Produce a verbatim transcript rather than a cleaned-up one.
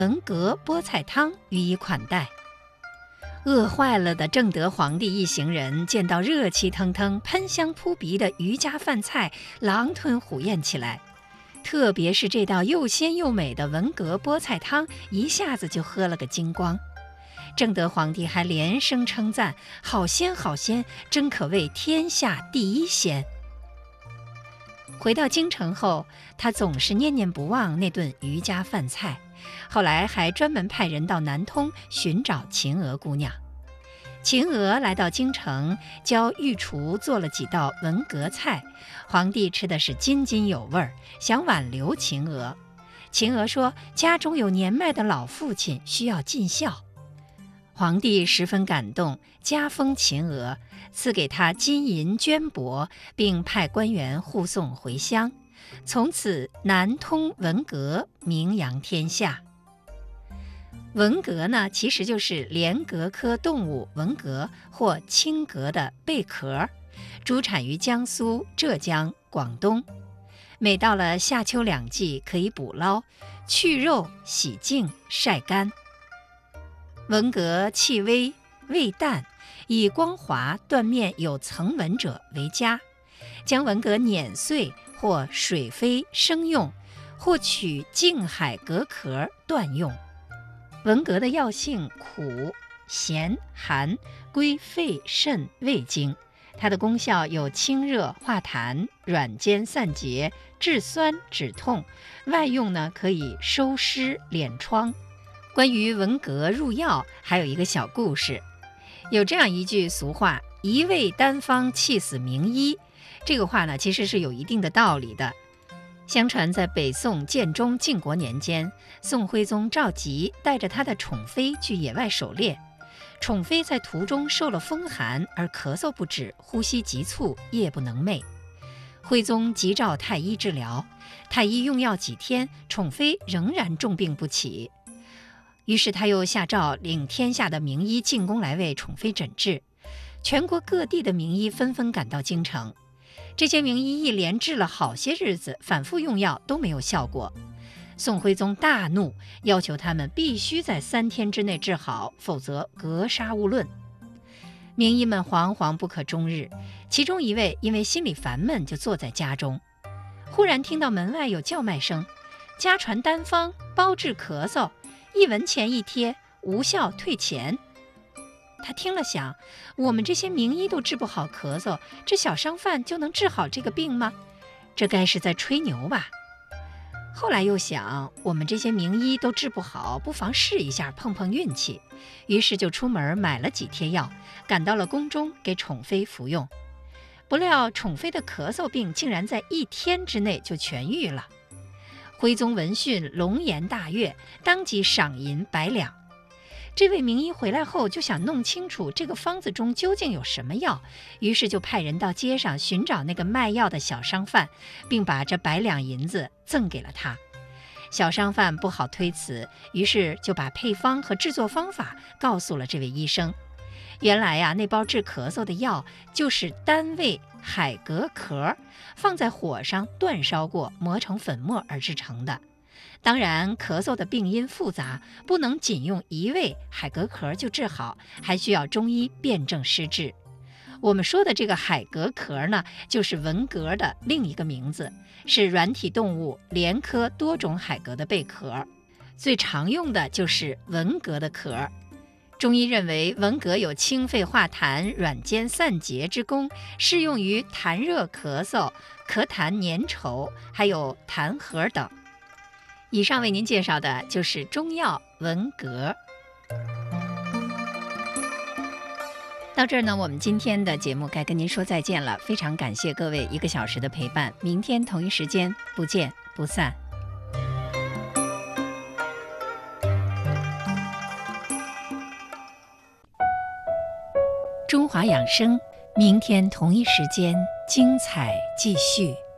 文革菠菜汤予以款待。饿坏了的正德皇帝一行人见到热气腾腾、喷香扑鼻的余家饭菜，狼吞虎咽起来。特别是这道又鲜又美的文革菠菜汤，一下子就喝了个精光。正德皇帝还连声称赞：“好鲜好鲜，真可谓天下第一鲜。”回到京城后，他总是念念不忘那顿余家饭菜，后来还专门派人到南通寻找秦娥姑娘。秦娥来到京城，教御厨做了几道文革菜，皇帝吃的是津津有味儿，想挽留秦娥。秦娥说家中有年迈的老父亲需要尽孝，皇帝十分感动，加封秦娥，赐给她金银绢帛，并派官员护送回乡。从此南通文革名扬天下。文革呢，其实就是莲蛤科动物文革或青蛤的贝壳，主产于江苏、浙江、广东。每到了夏秋两季，可以捕捞，去肉、洗净、晒干。文革气微，味淡，以光滑、断面有层纹者为佳。将文革碾碎或水飞生用，或取净海蛤壳断用。文革的药性苦、咸、寒，归肺、肾、胃经。它的功效有清热化痰、软坚散结、治酸止痛，外用呢可以收湿敛疮。关于文革入药，还有一个小故事。有这样一句俗话：一味单方气死名医。这个话呢，其实是有一定的道理的。相传在北宋建中靖国年间，宋徽宗赵佶带着他的宠妃去野外狩猎，宠妃在途中受了风寒而咳嗽不止，呼吸急促，夜不能寐。徽宗急召太医治疗，太医用药几天，宠妃仍然重病不起。于是他又下诏领天下的名医进宫来为宠妃诊治。全国各地的名医纷纷赶到京城，这些名医一连治了好些日子，反复用药都没有效果。宋徽宗大怒，要求他们必须在三天之内治好，否则格杀勿论。名医们惶惶不可终日，其中一位因为心里烦闷，就坐在家中。忽然听到门外有叫卖声：“家传单方，包治咳嗽，一文钱一贴，无效退钱。”他听了想，我们这些名医都治不好咳嗽，这小商贩就能治好这个病吗？这该是在吹牛吧。后来又想，我们这些名医都治不好，不妨试一下，碰碰运气。于是就出门买了几贴药，赶到了宫中给宠妃服用。不料宠妃的咳嗽病竟然在一天之内就痊愈了。徽宗闻讯龙颜大悦，当即赏银百两。这位名医回来后就想弄清楚这个方子中究竟有什么药，于是就派人到街上寻找那个卖药的小商贩，并把这百两银子赠给了他。小商贩不好推辞，于是就把配方和制作方法告诉了这位医生。原来呀、啊，那包治咳嗽的药就是单味海蛤壳，放在火上煅烧过，磨成粉末而制成的。当然，咳嗽的病因复杂，不能仅用一味海蛤壳就治好，还需要中医辨证施治。我们说的这个海蛤壳呢，就是文蛤的另一个名字，是软体动物莲科多种海蛤的贝壳，最常用的就是文蛤的壳。中医认为文蛤有清肺化痰、软坚散结之功，适用于痰热咳嗽、咳痰粘稠，还有痰核等。以上为您介绍的就是中药文蛤。到这儿呢，我们今天的节目该跟您说再见了，非常感谢各位一个小时的陪伴，明天同一时间不见不散。中华养生，明天同一时间精彩继续。